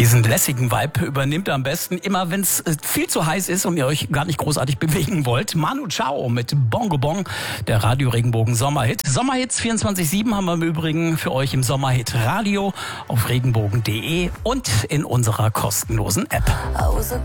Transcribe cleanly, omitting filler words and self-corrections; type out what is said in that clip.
Diesen lässigen Vibe übernimmt er am besten immer, wenn es viel zu heiß ist und ihr euch gar nicht großartig bewegen wollt. Manu Chao mit Bongo Bong, der Radio Regenbogen Sommerhit. Sommerhits 24/7 haben wir im Übrigen für euch im Sommerhit Radio auf regenbogen.de und in unserer kostenlosen App.